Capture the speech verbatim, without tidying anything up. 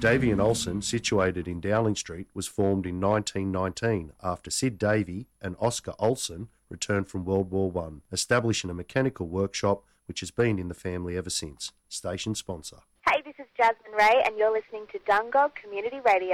Davey and Olsen, situated in Dowling Street, was formed in nineteen nineteen after Sid Davey and Oscar Olsen returned from World War One, establishing a mechanical workshop which has been in the family ever since. Station sponsor. Hey, this is Jasmine Ray and you're listening to Dungog Community Radio.